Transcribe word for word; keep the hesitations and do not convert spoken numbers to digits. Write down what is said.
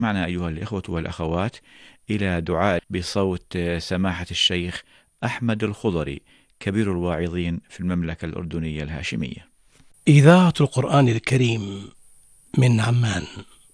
معنا أيها الإخوة والأخوات إلى دعاء بصوت سماحة الشيخ أحمد الخضري كبير الواعظين في المملكة الأردنية الهاشمية. إذاعة القرآن الكريم من عمان.